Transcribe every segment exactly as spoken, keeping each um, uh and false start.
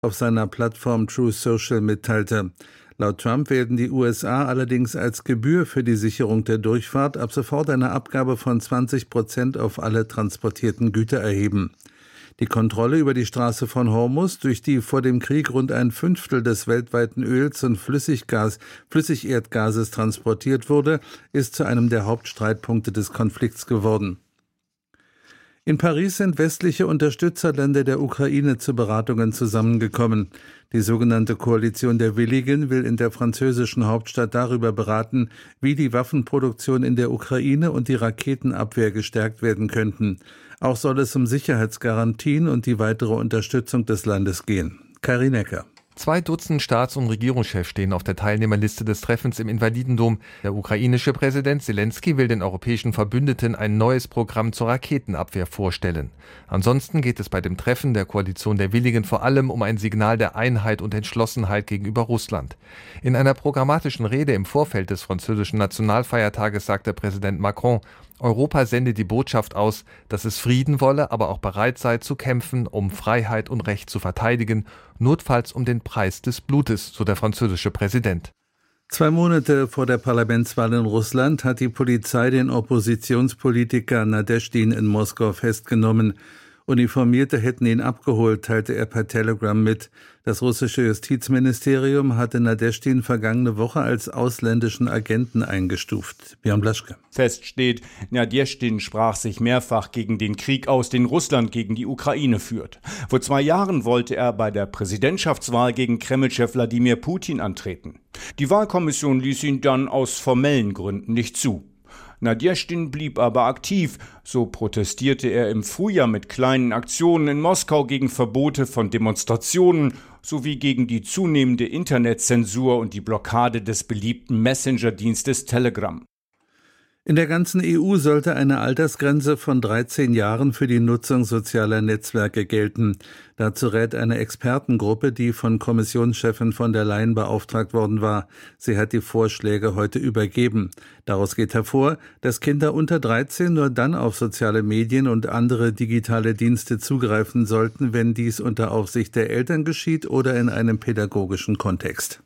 auf seiner Plattform Truth Social mitteilte. Laut Trump werden die U S A allerdings als Gebühr für die Sicherung der Durchfahrt ab sofort eine Abgabe von zwanzig Prozent auf alle transportierten Güter erheben. Die Kontrolle über die Straße von Hormuz, durch die vor dem Krieg rund ein Fünftel des weltweiten Öls und Flüssiggas, Flüssigerdgases transportiert wurde, ist zu einem der Hauptstreitpunkte des Konflikts geworden. In Paris sind westliche Unterstützerländer der Ukraine zu Beratungen zusammengekommen. Die sogenannte Koalition der Willigen will in der französischen Hauptstadt darüber beraten, wie die Waffenproduktion in der Ukraine und die Raketenabwehr gestärkt werden könnten. Auch soll es um Sicherheitsgarantien und die weitere Unterstützung des Landes gehen. Karin Ecker. Zwei Dutzend Staats- und Regierungschefs stehen auf der Teilnehmerliste des Treffens im Invalidendom. Der ukrainische Präsident Selenskyj will den europäischen Verbündeten ein neues Programm zur Raketenabwehr vorstellen. Ansonsten geht es bei dem Treffen der Koalition der Willigen vor allem um ein Signal der Einheit und Entschlossenheit gegenüber Russland. In einer programmatischen Rede im Vorfeld des französischen Nationalfeiertages sagte Präsident Macron, Europa sende die Botschaft aus, dass es Frieden wolle, aber auch bereit sei zu kämpfen, um Freiheit und Recht zu verteidigen, notfalls um den Preis des Blutes, so der französische Präsident. Zwei Monate vor der Parlamentswahl in Russland hat die Polizei den Oppositionspolitiker Nadeschdin in Moskau festgenommen. Uniformierte hätten ihn abgeholt, teilte er per Telegram mit. Das russische Justizministerium hatte Nadeschdin vergangene Woche als ausländischen Agenten eingestuft. Björn Blaschke. Fest steht, Nadeschdin sprach sich mehrfach gegen den Krieg aus, den Russland gegen die Ukraine führt. Vor zwei Jahren wollte er bei der Präsidentschaftswahl gegen Kremlchef Wladimir Putin antreten. Die Wahlkommission ließ ihn dann aus formellen Gründen nicht zu. Nadeschdin blieb aber aktiv. So protestierte er im Frühjahr mit kleinen Aktionen in Moskau gegen Verbote von Demonstrationen sowie gegen die zunehmende Internetzensur und die Blockade des beliebten Messenger-Dienstes Telegram. In der ganzen E U sollte eine Altersgrenze von dreizehn Jahren für die Nutzung sozialer Netzwerke gelten. Dazu rät eine Expertengruppe, die von Kommissionschefin von der Leyen beauftragt worden war. Sie hat die Vorschläge heute übergeben. Daraus geht hervor, dass Kinder unter dreizehn nur dann auf soziale Medien und andere digitale Dienste zugreifen sollten, wenn dies unter Aufsicht der Eltern geschieht oder in einem pädagogischen Kontext.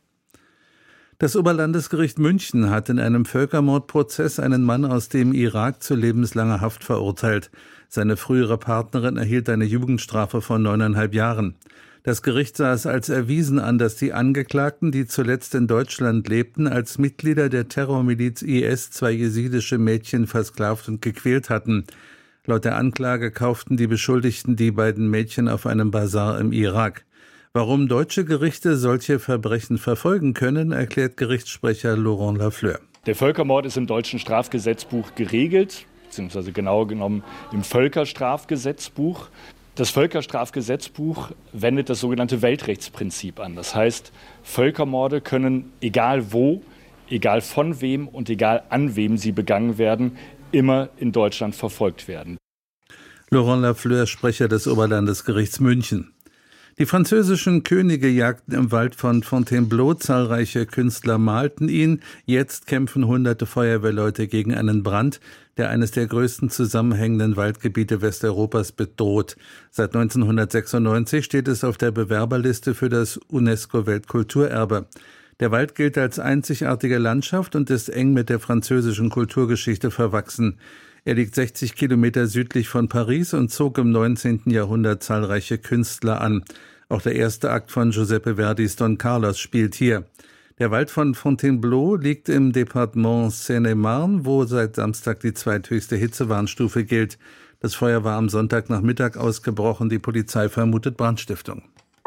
Das Oberlandesgericht München hat in einem Völkermordprozess einen Mann aus dem Irak zu lebenslanger Haft verurteilt. Seine frühere Partnerin erhielt eine Jugendstrafe von neuneinhalb Jahren. Das Gericht sah es als erwiesen an, dass die Angeklagten, die zuletzt in Deutschland lebten, als Mitglieder der Terrormiliz I S zwei jesidische Mädchen versklavt und gequält hatten. Laut der Anklage kauften die Beschuldigten die beiden Mädchen auf einem Basar im Irak. Warum deutsche Gerichte solche Verbrechen verfolgen können, erklärt Gerichtssprecher Laurent Lafleur. Der Völkermord ist im deutschen Strafgesetzbuch geregelt, beziehungsweise genauer genommen im Völkerstrafgesetzbuch. Das Völkerstrafgesetzbuch wendet das sogenannte Weltrechtsprinzip an. Das heißt, Völkermorde können, egal wo, egal von wem und egal an wem sie begangen werden, immer in Deutschland verfolgt werden. Laurent Lafleur, Sprecher des Oberlandesgerichts München. Die französischen Könige jagten im Wald von Fontainebleau, zahlreiche Künstler malten ihn. Jetzt kämpfen hunderte Feuerwehrleute gegen einen Brand, der eines der größten zusammenhängenden Waldgebiete Westeuropas bedroht. Seit neunzehnhundertsechsundneunzig steht es auf der Bewerberliste für das UNESCO-Weltkulturerbe. Der Wald gilt als einzigartige Landschaft und ist eng mit der französischen Kulturgeschichte verwachsen. Er liegt sechzig Kilometer südlich von Paris und zog im neunzehnten Jahrhundert zahlreiche Künstler an. Auch der erste Akt von Giuseppe Verdis Don Carlos spielt hier. Der Wald von Fontainebleau liegt im Departement Seine-et-Marne, wo seit Samstag die zweithöchste Hitzewarnstufe gilt. Das Feuer war am Sonntagnachmittag ausgebrochen. Die Polizei vermutet Brandstiftung.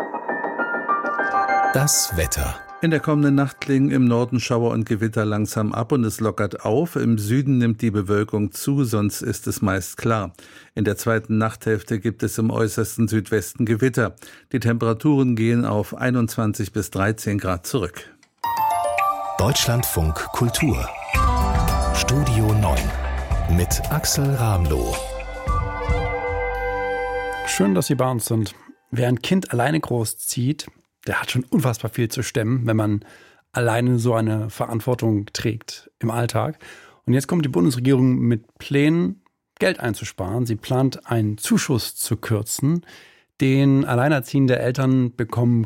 Das Wetter. In der kommenden Nacht klingen im Norden Schauer und Gewitter langsam ab und es lockert auf. Im Süden nimmt die Bewölkung zu, sonst ist es meist klar. In der zweiten Nachthälfte gibt es im äußersten Südwesten Gewitter. Die Temperaturen gehen auf einundzwanzig bis dreizehn Grad zurück. Deutschlandfunk Kultur. Studio neun mit Axel Ramloh. Schön, dass Sie bei uns sind. Wer ein Kind alleine großzieht, der hat schon unfassbar viel zu stemmen, wenn man alleine so eine Verantwortung trägt im Alltag. Und jetzt kommt die Bundesregierung mit Plänen, Geld einzusparen. Sie plant, einen Zuschuss zu kürzen, den alleinerziehende Eltern bekommen